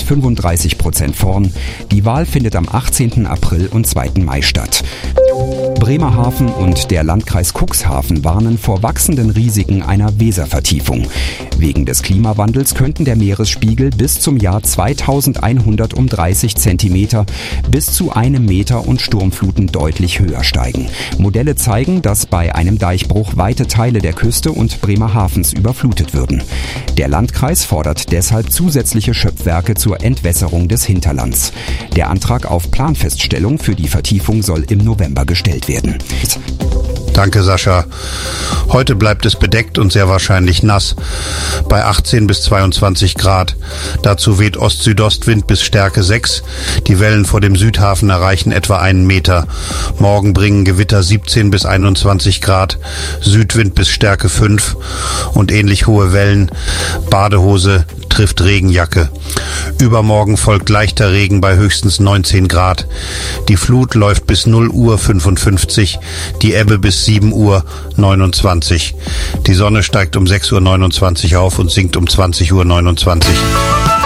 35% vorn. Die Wahl findet am 18. April und 2. Mai statt. Bremerhaven und der Landkreis Cuxhaven warnen vor wachsenden Risiken einer Weservertiefung. Wegen des Klimawandels könnten der Meeresspiegel bis zum Jahr 2100 um 30 Zentimeter bis zu 1 Meter und Sturmfluten deutlich höher steigen. Modelle zeigen, dass bei einem Deichbruch weite Teile der Küste und Bremerhavens überflutet würden. Der Landkreis fordert deshalb zusätzliche Schöpfwerke zur Entwässerung des Hinterlands. Der Antrag auf Planfeststellung für die Vertiefung soll im November gestellt werden. Danke, Sascha. Heute bleibt es bedeckt und sehr wahrscheinlich nass. Bei 18 bis 22 Grad. Dazu weht Ost-Südostwind bis Stärke 6. Die Wellen vor dem Südhafen erreichen etwa 1 Meter. Morgen bringen Gewitter 17 bis 21 Grad. Südwind bis Stärke 5 und ähnlich hohe Wellen. Badehose trifft Regenjacke. Übermorgen folgt leichter Regen bei höchstens 19 Grad. Die Flut läuft bis 0 Uhr 55, die Ebbe bis 7 Uhr 29. Die Sonne steigt um 6.29 Uhr auf und sinkt um 20.29 Uhr.